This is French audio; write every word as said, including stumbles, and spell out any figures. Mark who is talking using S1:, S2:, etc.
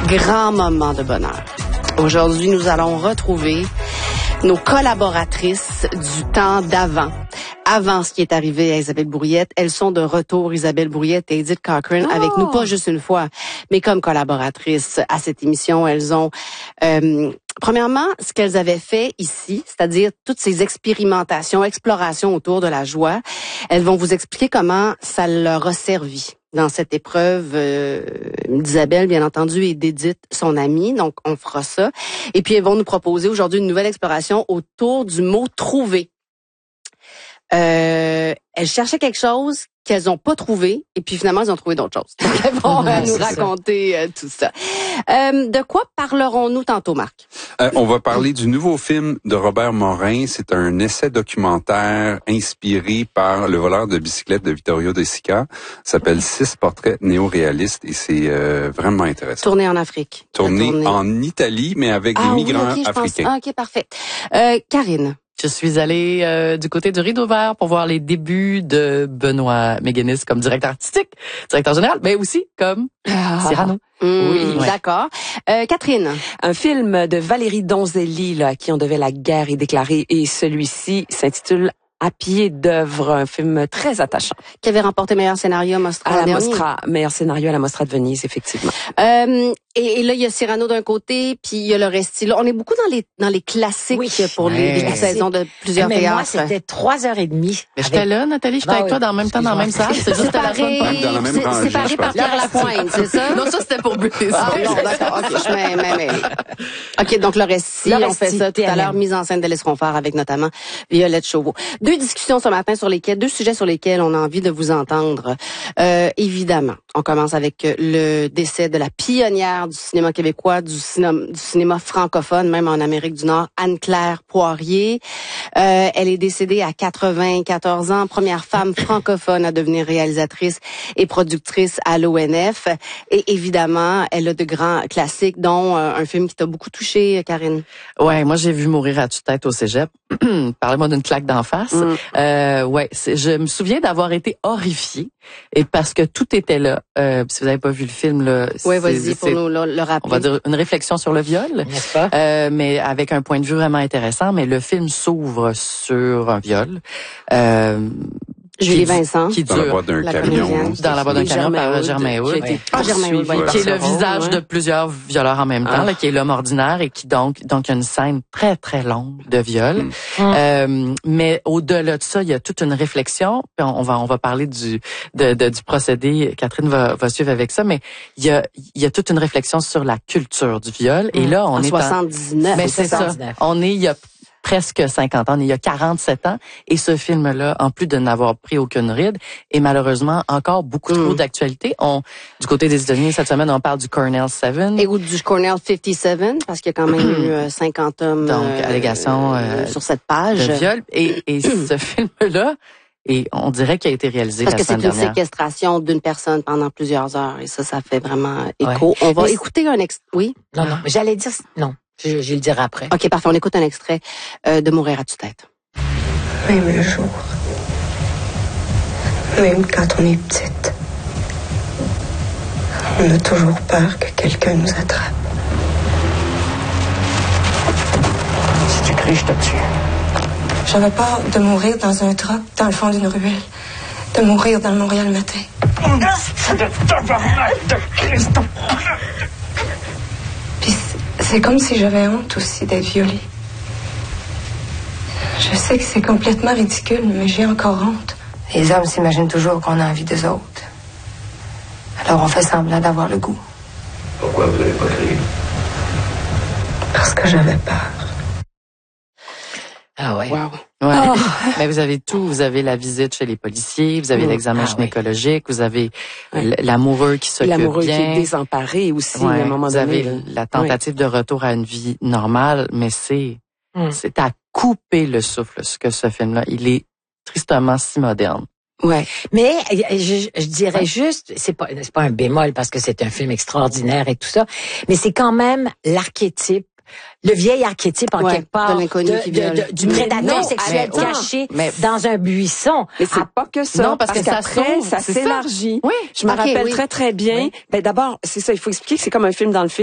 S1: Grand moment de bonheur. Aujourd'hui, nous allons retrouver nos collaboratrices du temps d'avant. Avant ce qui est arrivé à Isabelle Bourriette, elles sont de retour, Isabelle Bourriette et Edith Cochrane, oh. avec nous, pas juste une fois, mais comme collaboratrices à cette émission. Elles ont, euh, premièrement, ce qu'elles avaient fait ici, c'est-à-dire toutes ces expérimentations, explorations autour de la joie. Elles vont vous expliquer comment ça leur a servi dans cette épreuve euh, d'Isabelle, bien entendu, et d'Edith, son amie. Donc, on fera ça. Et puis, elles vont nous proposer aujourd'hui une nouvelle exploration autour du mot « trouver ». Euh, elles cherchaient quelque chose qu'elles n'ont pas trouvé, et puis finalement, elles ont trouvé d'autres choses. Donc, elles vont euh, nous raconter euh, tout ça. Euh, de quoi parlerons-nous tantôt, Marc?
S2: Euh, on va parler du nouveau film de Robert Morin. C'est un essai documentaire inspiré par le voleur de bicyclette de Vittorio De Sica. Ça s'appelle Six portraits néo-réalistes, et c'est euh, vraiment intéressant.
S1: Tourné en Afrique.
S2: Tourné, Tourné en Italie, mais avec
S1: ah,
S2: des migrants
S1: oui, okay,
S2: africains.
S1: Pense... Ah, OK, parfait. Euh, Karine?
S3: Je suis allée euh, du côté du Rideau Vert pour voir les débuts de Benoît Méguénis comme directeur artistique, directeur général, mais aussi comme ah. Cyrano.
S1: Mmh, oui, ouais. D'accord. Euh, Catherine?
S4: Un film de Valérie Donzelli, là, à qui on devait la guerre est déclarée, et celui-ci s'intitule À pied d'œuvre, un film très attachant.
S1: Qui avait remporté meilleur scénario à Mostra.
S4: À la Mostra, meilleur scénario à la Mostra de Venise, effectivement.
S1: Euh, et, et là, il y a Cyrano d'un côté, puis il y a le Resti. Là, on est beaucoup dans les dans les classiques oui. pour ouais. les, les saisons de plusieurs
S5: mais
S1: théâtres.
S5: Moi, c'était trois heures et demie.
S3: Mais j'étais avec... là, Nathalie, j'étais ah, avec oui. toi dans le même temps, dans la même salle. C'est juste à la fin.
S2: Dans la même rangée.
S1: Séparé par Pierre Lapointe, c'est ça?
S3: Non, ça, c'était pour buter ça.
S1: Ah, non, d'accord. OK, je mets, mets, mets. OK, donc le Resti, on fait ça tout à l'heure. Mise en scène d'Alice Ronfort avec notamment Violette Chauveau. Deux discussions ce matin sur lesquels, deux sujets sur lesquels on a envie de vous entendre. Euh, évidemment, on commence avec le décès de la pionnière du cinéma québécois, du cinéma, du cinéma francophone, même en Amérique du Nord, Anne-Claire Poirier. Euh, elle est décédée à quatre-vingt-quatorze ans, première femme francophone à devenir réalisatrice et productrice à l'O N F. Et évidemment, elle a de grands classiques, dont euh, un film qui t'a beaucoup touché, Karine.
S3: Ouais, moi j'ai vu Mourir à tue-tête au cégep. Parlez-moi d'une claque d'en face. Mm. Euh, ouais, je me souviens d'avoir été horrifiée, et parce que tout était là. Euh, si vous n'avez pas vu le film, là,
S1: oui, vas-y pour nous le, le rappeler.
S3: On va dire une réflexion sur le viol,
S5: n'est-ce pas?
S3: Euh, mais avec un point de vue vraiment intéressant. Mais le film s'ouvre sur un viol. Euh,
S1: Julie Vincent.
S3: Qui
S2: dans la boîte d'un camion.
S3: Dans la boîte d'un camion par Germain Hood.
S1: Ah, Germain Hood.
S3: Qui est le visage de plusieurs violeurs en même temps, là, qui est l'homme ordinaire, et qui donc, donc, il y a une scène très, très longue de viol. Mm. Euh, mais au-delà de ça, il y a toute une réflexion. Puis on va, on va parler du, de, de, du procédé. Catherine va, va suivre avec ça, mais il y a, il y a toute une réflexion sur la culture du viol. Mm. Et là, on
S1: en
S3: est
S1: soixante-dix-neuf.
S3: En, mais c'est ça. On est, il y a presque cinquante ans, il y a quarante-sept ans, et ce film-là, en plus de n'avoir pris aucune ride, est malheureusement encore beaucoup mm. trop d'actualité. On, du côté des États-Unis, cette semaine, on parle du Cornell sept.
S1: Et ou du Cornell cinquante-sept, parce qu'il y a quand même eu euh, cinquante hommes
S3: donc euh, allégations euh,
S1: sur cette page
S3: de viol. Et, et ce film-là, et on dirait qu'il a été réalisé
S1: parce
S3: la semaine dernière.
S1: Parce que c'est une séquestration d'une personne pendant plusieurs heures, et ça, ça fait vraiment écho. Ouais. On va Mais écouter un extrait. Oui?
S5: Non, non, j'allais dire... Non. Je, je le dirai après.
S1: OK, parfait. On écoute un extrait euh, de Mourir à tue-tête.
S6: Même le jour, même quand on est petite, on a toujours peur que quelqu'un nous attrape.
S7: Si tu cries, je te tue.
S6: J'avais peur de mourir dans un truck, dans le fond d'une ruelle, de mourir dans le Montréal matin.
S7: C'est de tabarnak de Christ.
S6: Puis c'est comme si j'avais honte aussi d'être violée. Je sais que c'est complètement ridicule, mais j'ai encore honte.
S8: Les hommes s'imaginent toujours qu'on a envie d'eux autres. Alors on fait semblant d'avoir le goût.
S7: Pourquoi vous n'avez pas crié?
S6: Parce que j'avais peur.
S5: Ah ouais.
S3: Wow. Ouais. Oh. Mais vous avez tout. Vous avez la visite chez les policiers, vous avez mmh. l'examen ah, gynécologique, oui. Vous avez ouais. l'amoureux qui s'occupe bien.
S4: L'amoureux qui est désemparé aussi, ouais. à un moment
S3: vous
S4: donné.
S3: Vous avez la tentative ouais. de retour à une vie normale, mais c'est mmh. c'est à couper le souffle, ce que ce film-là. Il est tristement si moderne.
S5: Ouais. Mais je, je dirais ouais. juste, c'est pas c'est pas un bémol parce que c'est un film extraordinaire et tout ça, mais c'est quand même l'archétype. Le vieil archétype, en
S1: ouais,
S5: quelque part,
S1: de l'inconnu
S5: de,
S1: qui
S5: de, de, du prédateur non, sexuel mais, caché mais,
S4: dans
S5: un buisson.
S4: Mais c'est ah, pas que ça.
S3: Non, parce, parce que
S4: qu'après,
S3: ça,
S4: ça s'élargit.
S3: Oui.
S4: Je me
S3: okay,
S4: rappelle
S3: oui.
S4: très, très bien. Oui. Ben, d'abord, c'est ça, il faut expliquer que c'est comme un film dans le film.